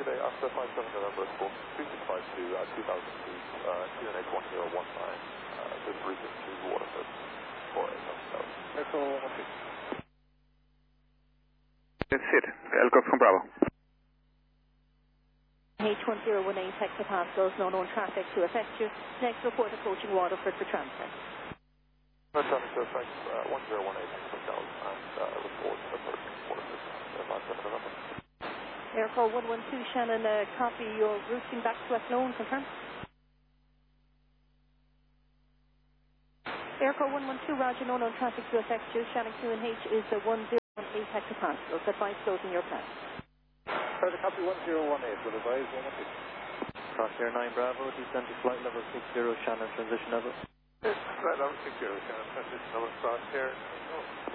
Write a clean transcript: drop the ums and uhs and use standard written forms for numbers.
today after 57 November, score 3652 at 2000 feet, QNH 1019, just reaching to Waterford for a South. Echo 1-2. That's it. Elko from Bravo. H1018 hectopascals, no known traffic to affect you. Next report approaching Waterford for transfer. No traffic to affect 1018 hectopascals and report approaching Waterford 57 November. Aircall 112 Shannon, copy your routing back to Athlone, confirm. Aircall 112, Roger, no known traffic to affect you. Shannon QNH is 1018 hectopascals. Advise closing your plan. Further copy 1018, will advise 112. Crosshair 9 Bravo, descend to flight level 60, Shannon transition level. Flight level 60, Shannon transition level, Crosshair.